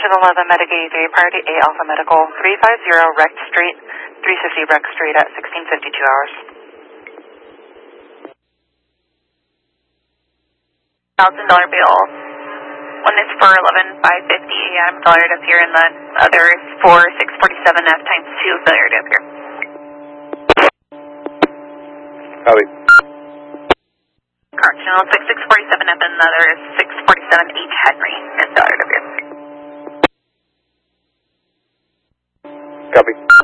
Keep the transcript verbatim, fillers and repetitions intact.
Attention eleven Medicaid J Priority A Alpha Medical three five zero Rex Street, three fifty Rex Street at sixteen fifty-two hours. Thousand dollar bill. One is for eleven five fifty A M failure to appear, and the other is for six forty-seven F times two failure to appear. Copy. Correctional, six six forty-seven F and the other is six forty-seven H Henry is failure to appear. Copy.